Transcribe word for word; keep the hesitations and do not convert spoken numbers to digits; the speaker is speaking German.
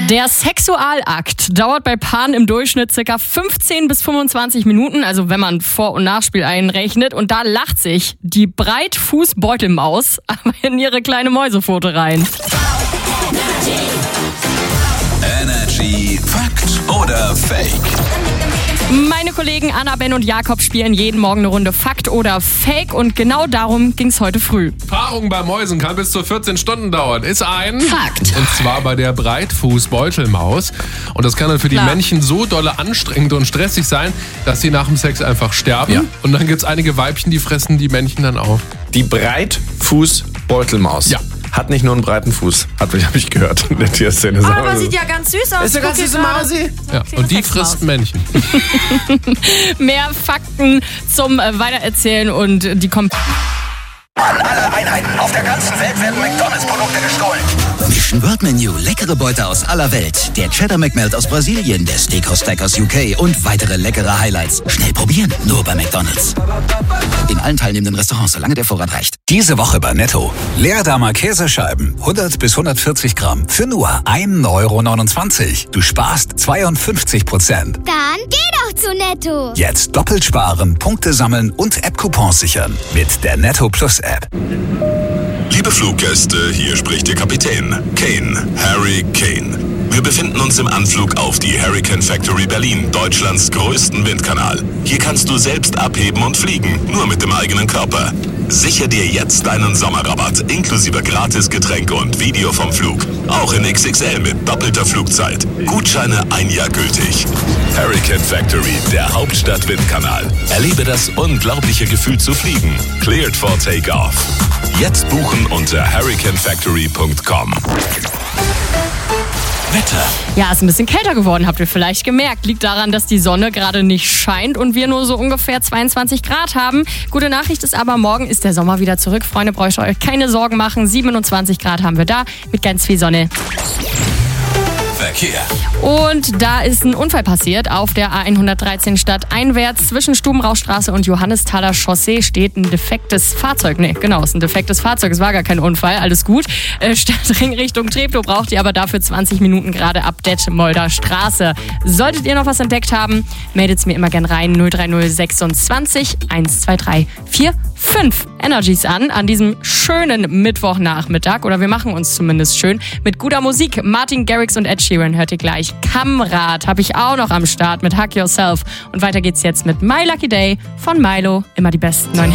Der Sexualakt dauert bei Paaren im Durchschnitt ca. fünfzehn bis fünfundzwanzig Minuten, also wenn man Vor- und Nachspiel einrechnet. Und da lacht sich die Breitfuß-Beutelmaus aber in ihre kleine Mäusepfote rein. Energy Fakt oder Fake? Meine Kollegen Anna, Ben und Jakob spielen jeden Morgen eine Runde Fakt oder Fake und genau darum ging es heute früh. Paarung bei Mäusen kann bis zu vierzehn Stunden dauern. Ist ein Fakt. Und zwar bei der Breitfuß-Beutelmaus. Und das kann dann für die Klar. Männchen so dolle anstrengend und stressig sein, dass sie nach dem Sex einfach sterben. Ja. Und dann gibt es einige Weibchen, die fressen die Männchen dann auf. Die Breitfuß-Beutelmaus. Ja. Hat nicht nur einen breiten Fuß, habe ich gehört in der Tierszene. Aber sieht ja ganz süß aus. Ist ja ganz Guck süße hier gerade. Mausi. Ja. Und die Sexmaus. frisst Männchen. Mehr Fakten zum äh, Weitererzählen und die kommen. An alle Einheiten auf der ganzen Welt werden McDonalds-Produkte gestohlen. Mission World Menu, leckere Beute aus aller Welt. Der Cheddar McMelt aus Brasilien, der Steakhouse Stack aus U K und weitere leckere Highlights. Schnell probieren, nur bei McDonalds. In allen teilnehmenden Restaurants, solange der Vorrat reicht. Diese Woche bei Netto. Leerdammer Käsescheiben, hundert bis hundertvierzig Gramm, für nur ein Euro neunundzwanzig. Du sparst zweiundfünfzig Prozent. Dann geh doch zu Netto. Jetzt doppelt sparen, Punkte sammeln und App-Coupons sichern. Mit der Netto Plus App. Liebe Fluggäste, hier spricht Ihr Kapitän, Kane, Harry Kane. Wir befinden uns im Anflug auf die Hurricane Factory Berlin, Deutschlands größten Windkanal. Hier kannst du selbst abheben und fliegen, nur mit dem eigenen Körper. Sichere dir jetzt deinen Sommerrabatt, inklusive Gratisgetränke und Video vom Flug. Auch in X X L mit doppelter Flugzeit. Gutscheine ein Jahr gültig. Hurricane Factory, der Hauptstadt-Windkanal. Erlebe das unglaubliche Gefühl zu fliegen. Cleared for Takeoff. Jetzt buchen unter hurricane factory punkt com. Wetter. Ja, ist ein bisschen kälter geworden, habt ihr vielleicht gemerkt. Liegt daran, dass die Sonne gerade nicht scheint und wir nur so ungefähr zweiundzwanzig Grad haben. Gute Nachricht ist aber, morgen ist der Sommer wieder zurück. Freunde, braucht ihr euch keine Sorgen machen. siebenundzwanzig Grad haben wir da mit ganz viel Sonne. Verkehr. Und da ist ein Unfall passiert auf der A hundertdreizehn stadteinwärts. Zwischen Stubenrauchstraße und Johannesthaler Chaussee steht ein defektes Fahrzeug. Nee, genau, es ist ein defektes Fahrzeug. Es war gar kein Unfall, alles gut. Äh, Stadtring Richtung Treptow braucht ihr aber dafür zwanzig Minuten gerade ab Detmolder Straße. Solltet ihr noch was entdeckt haben, meldet es mir immer gern rein. null drei null sechsundzwanzig eins zwei drei vier fünf Energies an, an diesem schönen Mittwochnachmittag. Oder wir machen uns zumindest schön mit guter Musik. Martin Garrix und Ed Sheeran hört ihr gleich. Kamrad habe ich auch noch am Start mit Hug Yourself. Und weiter geht's jetzt mit My Lucky Day von Milo. Immer die besten neuen